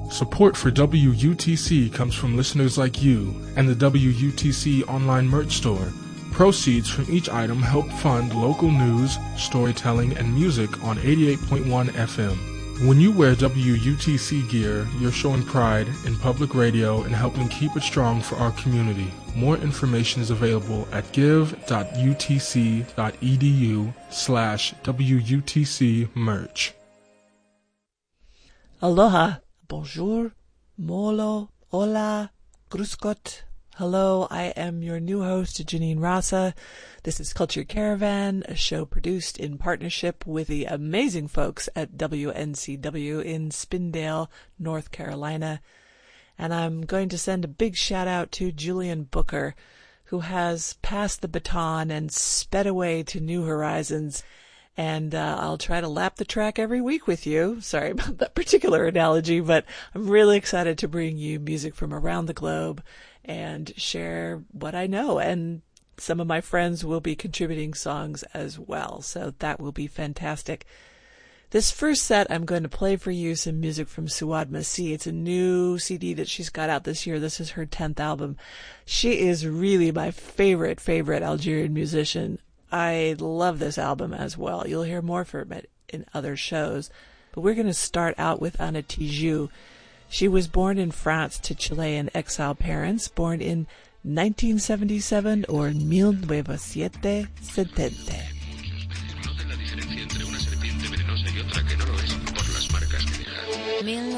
Support for WUTC comes from listeners like you and the WUTC online merch store. Proceeds from each item help fund local news, storytelling, and music on 88.1 FM. When you wear WUTC gear, you're showing pride in public radio and helping keep it strong for our community. More information is available at give.utc.edu/WUTC merch. Aloha, bonjour, molo, hola, grüß Hello, I am your new host, Janine Rasa. This is Culture Caravan, a show produced in partnership with the amazing folks at WNCW in Spindale, North Carolina. And I'm going to send a big shout out to Julian Booker, who has passed the baton and sped away to new horizons. And I'll try to lap the track every week with you. Sorry about that particular analogy, but I'm really excited to bring you music from around the globe and share what I know. And some of my friends will be contributing songs as well, so that will be fantastic. This first set, I'm going to play for you some music from Suad Masih. It's a new CD that she's got out this year. This is her 10th album. She is really my favorite Algerian musician. I love this album as well. You'll hear more from it in other shows. But we're going to start out with Anna Tijoux. She was born in France to Chilean exile parents, born in 1977 or 1970.